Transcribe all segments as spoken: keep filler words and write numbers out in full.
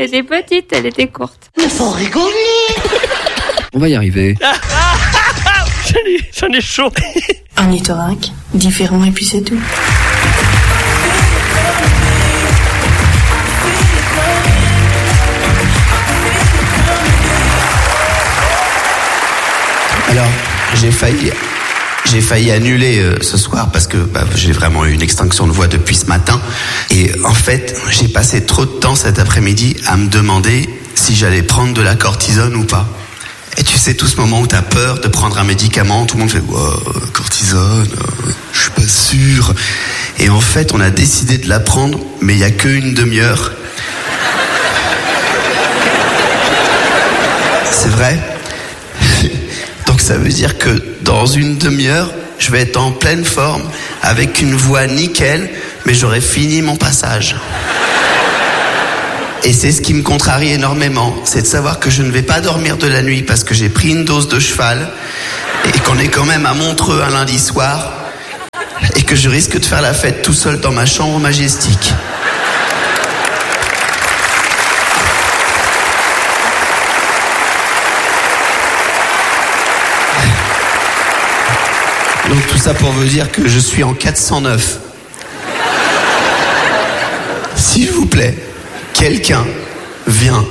Elle était petite, elle était courte. Mais faut rigoler. On va y arriver. J'en ai, j'en ai chaud. Un utorac, différent et puis c'est tout. Alors, j'ai failli, j'ai failli annuler euh, ce soir parce que bah, j'ai vraiment eu une extinction de voix depuis ce matin. Et en fait, j'ai passé trop de temps cet après-midi à me demander si j'allais prendre de la cortisone ou pas. Et tu sais, tout ce moment où t'as peur de prendre un médicament, tout le monde fait wow, « cortisone, euh, je suis pas sûr ». Et en fait, on a décidé de la prendre, mais il n'y a qu'une demi-heure. C'est vrai ? Donc ça veut dire que dans une demi-heure, je vais être en pleine forme, avec une voix nickel, mais j'aurai fini mon passage. Et c'est ce qui me contrarie énormément, c'est de savoir que je ne vais pas dormir de la nuit parce que j'ai pris une dose de cheval et qu'on est quand même à Montreux un lundi soir et que je risque de faire la fête tout seul dans ma chambre majestique. Donc tout ça pour vous dire que je suis en quatre cent neuf. S'il vous plaît, quelqu'un vient.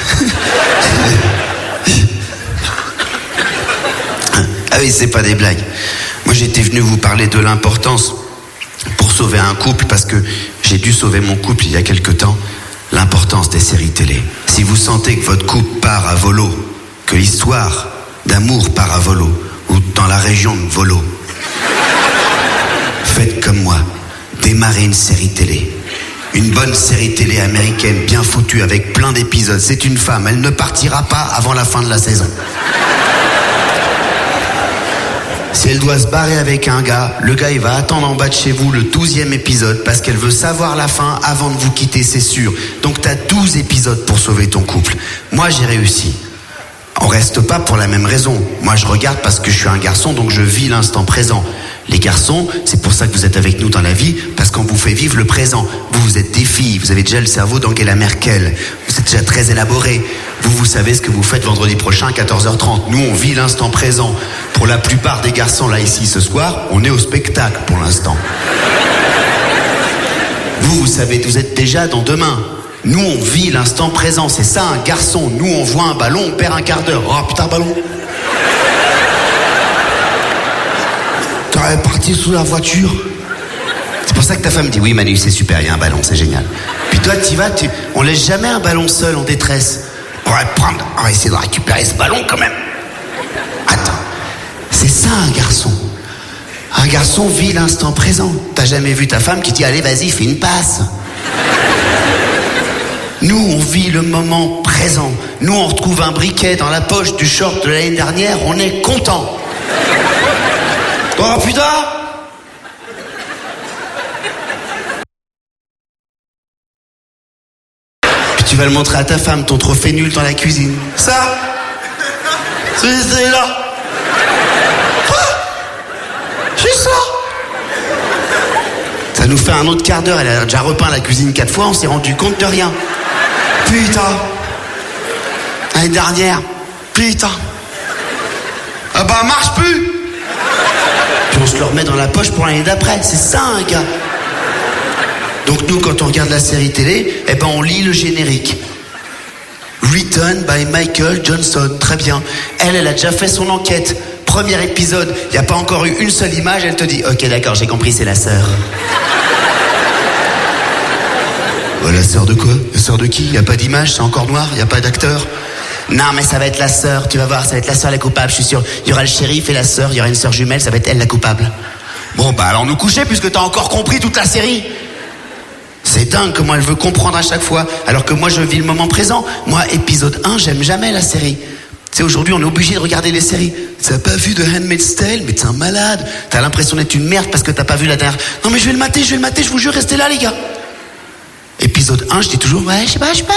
Ah oui, c'est pas des blagues. Moi, j'étais venu vous parler de l'importance pour sauver un couple, parce que j'ai dû sauver mon couple il y a quelque temps. L'importance des séries télé. Si vous sentez que votre couple part à volo, que l'histoire d'amour part à volo, ou dans la région de Volo, faites comme moi, démarrez une série télé. Une bonne série télé américaine bien foutue avec plein d'épisodes. C'est une femme, elle ne partira pas avant la fin de la saison. Si elle doit se barrer avec un gars, le gars il va attendre en bas de chez vous le douzième épisode parce qu'elle veut savoir la fin avant de vous quitter, c'est sûr. Donc t'as douze épisodes pour sauver ton couple. Moi j'ai réussi. On reste pas pour la même raison. Moi je regarde parce que je suis un garçon, donc je vis l'instant présent. Les garçons, c'est pour ça que vous êtes avec nous dans la vie, parce qu'on vous fait vivre le présent. Vous, vous êtes des filles, vous avez déjà le cerveau d'Angela Merkel. Vous êtes déjà très élaboré. Vous, vous savez ce que vous faites vendredi prochain à quatorze heures trente. Nous, on vit l'instant présent. Pour la plupart des garçons là ici ce soir, on est au spectacle pour l'instant. Vous, vous savez, vous êtes déjà dans demain. Nous, on vit l'instant présent. C'est ça un garçon. Nous, on voit un ballon, on perd un quart d'heure. Oh putain, ballon. T'aurais parti sous la voiture. C'est pour ça que ta femme dit oui Manu c'est super, il y a un ballon, c'est génial. Puis toi t'y vas, tu... on laisse jamais un ballon seul en détresse. On va prendre, on va essayer de récupérer ce ballon quand même. Attends, c'est ça un garçon. Un garçon vit l'instant présent. T'as jamais vu ta femme qui dit allez vas-y fais une passe. Nous on vit le moment présent. Nous on retrouve un briquet dans la poche du short de l'année dernière, on est content. Oh putain! Puis tu vas le montrer à ta femme, ton trophée nul dans la cuisine. Ça? C'est là. Quoi? J'ai ça. Ça nous fait un autre quart d'heure, elle a déjà repeint la cuisine quatre fois, on s'est rendu compte de rien. Putain. L'année dernière. Putain. Ah bah marche plus. Puis on se le remet dans la poche pour l'année d'après. C'est ça un gars. Donc nous quand on regarde la série télé, eh ben on lit le générique. Written by Michael Johnson. Très bien. Elle, elle a déjà fait son enquête. Premier épisode, il n'y a pas encore eu une seule image, elle te dit ok d'accord j'ai compris c'est la sœur. Oh, la sœur de quoi? La sœur de qui? Il n'y a pas d'image, c'est encore noir, il n'y a pas d'acteur. Non mais ça va être la sœur, tu vas voir, ça va être la sœur la coupable, je suis sûr. Il y aura le shérif et la sœur, il y aura une sœur jumelle, ça va être elle la coupable. Bon bah alors nous coucher puisque t'as encore compris toute la série. C'est dingue comment elle veut comprendre à chaque fois, alors que moi je vis le moment présent. Moi épisode un, j'aime jamais la série. Tu sais aujourd'hui on est obligé de regarder les séries. T'as pas vu The Handmaid's Tale? Mais t'es un malade. T'as l'impression d'être une merde parce que t'as pas vu la dernière. Non mais je vais le mater, je vais le mater, je vous jure, restez là les gars. Épisode un, je dis toujours ouais je sais pas, je sais pas.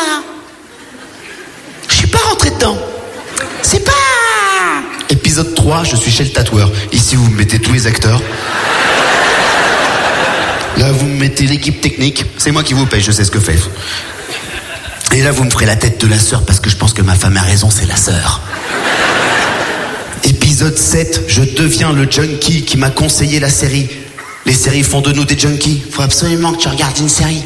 Je suis pas rentré dedans. C'est pas. Épisode trois, je suis chez le tatoueur. Ici, vous me mettez tous les acteurs. Là, vous me mettez l'équipe technique. C'est moi qui vous paye, je sais ce que fait. Et là, vous me ferez la tête de la sœur parce que je pense que ma femme a raison, c'est la sœur. Épisode sept, je deviens le junkie qui m'a conseillé la série. Les séries font de nous des junkies. Faut absolument que tu regardes une série.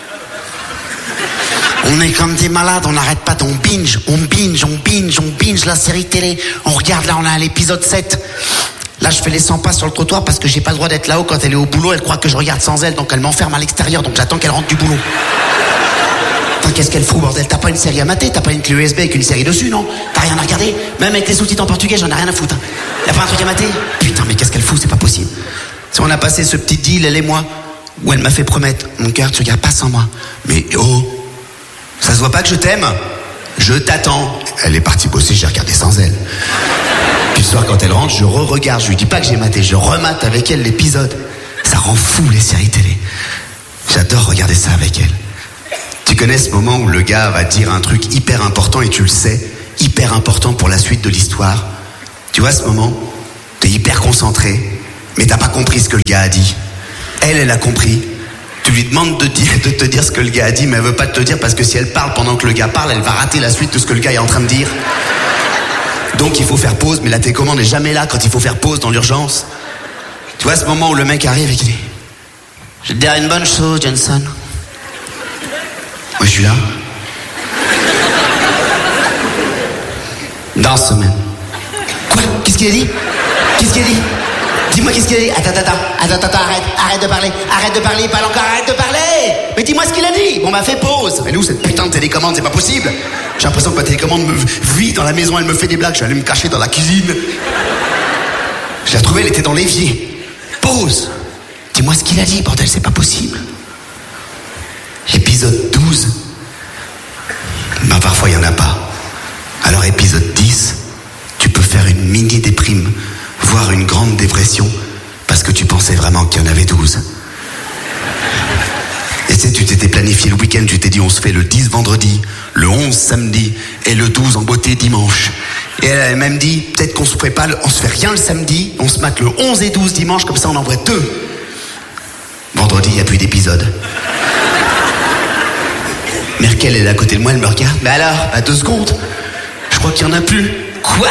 On est comme des malades, on n'arrête pas, on binge, on binge, on binge, on binge la série télé. On regarde là, on est à l'épisode sept. Là, je fais les cent pas sur le trottoir parce que j'ai pas le droit d'être là-haut quand elle est au boulot. Elle croit que je regarde sans elle, donc elle m'enferme à l'extérieur, donc j'attends qu'elle rentre du boulot. Putain, qu'est-ce qu'elle fout, bordel? T'as pas une série à mater, t'as pas une clé U S B avec une série dessus, non? T'as rien à regarder? Même avec les sous-titres en portugais, j'en ai rien à foutre. Hein. Y'a pas un truc à mater? Putain, mais qu'est-ce qu'elle fout? C'est pas possible. Si on a passé ce petit deal, elle et moi, où elle m'a fait promettre, mon cœur, tu regardes pas sans moi. Mais oh, ça se voit pas que je t'aime? Je t'attends. Elle est partie bosser, j'ai regardé sans elle. Puis le soir, quand elle rentre, je re-regarde. Je lui dis pas que j'ai maté, je remate avec elle l'épisode. Ça rend fou, les séries télé. J'adore regarder ça avec elle. Tu connais ce moment où le gars va dire un truc hyper important et tu le sais, hyper important pour la suite de l'histoire. Tu vois ce moment? T'es hyper concentré, mais t'as pas compris ce que le gars a dit. Elle, elle a compris. Tu lui demandes de, dire, de te dire ce que le gars a dit, mais elle veut pas te le dire parce que si elle parle pendant que le gars parle, elle va rater la suite de ce que le gars est en train de dire. Donc il faut faire pause, mais la télécommande n'est jamais là quand il faut faire pause dans l'urgence. Tu vois ce moment où le mec arrive et qu'il dit: je vais te dire une bonne chose, Johnson. Moi je suis là. Dans ce semaine. Quoi? Qu'est-ce qu'il a dit? Qu'est-ce qu'il a dit? Dis-moi qu'est-ce qu'il a dit? Attends, attends, attends, attends, attends, arrête, arrête de parler, arrête de parler, parle encore, arrête de parler! Mais dis-moi ce qu'il a dit! Bon bah fais pause! Mais nous, cette putain de télécommande, c'est pas possible! J'ai l'impression que ma télécommande me vit dans la maison, elle me fait des blagues, je vais aller me cacher dans la cuisine. Je l'ai retrouvée, elle était dans l'évier. Pause! Dis-moi ce qu'il a dit, bordel, c'est pas possible. Épisode douze. Bah parfois il y en a pas. Alors épisode dix, tu peux faire une mini déprime, voire une grande dépression, parce que tu pensais vraiment qu'il y en avait douze. Et tu sais, tu t'étais planifié le week-end, tu t'es dit on se fait le dix vendredi, le onze samedi, et le douze en beauté dimanche. Et elle avait même dit, peut-être qu'on se fait pas, le, on se fait rien le samedi, on se mate le onze et douze dimanche, comme ça on en voit deux. Vendredi, il n'y a plus d'épisode. Merkel, elle est à côté de moi, elle me regarde. Mais alors, à deux secondes, je crois qu'il n'y en a plus. Quoi?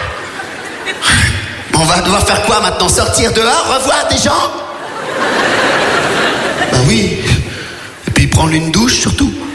On va devoir faire quoi maintenant? Sortir dehors, revoir des gens? Ben oui. Et puis prendre une douche surtout.